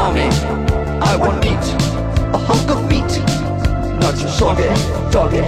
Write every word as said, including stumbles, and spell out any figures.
me. I want meat, a hunk of meat, not your soggy, doggy